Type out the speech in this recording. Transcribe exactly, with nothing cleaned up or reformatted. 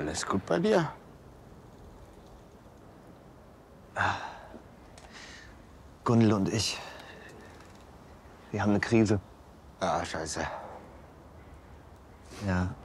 Alles gut bei dir? Gundel und ich, wir haben eine Krise. Ah, scheiße. Ja.